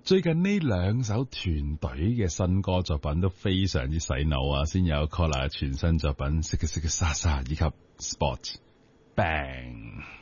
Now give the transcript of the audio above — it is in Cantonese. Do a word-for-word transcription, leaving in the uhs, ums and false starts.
最近呢兩首團隊嘅新歌作品都非常之洗腦啊！先有 Collar 全新作品《Sika Sika Sa Sa》以及 Spot Bang。